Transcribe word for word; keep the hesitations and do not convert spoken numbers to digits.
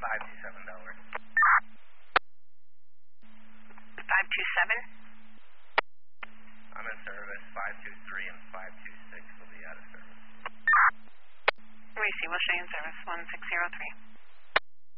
five two seven, Delaware. five two seven? I'm in service. five two three and five two six will be out of service. Receive, we'll show you in service. one six zero three.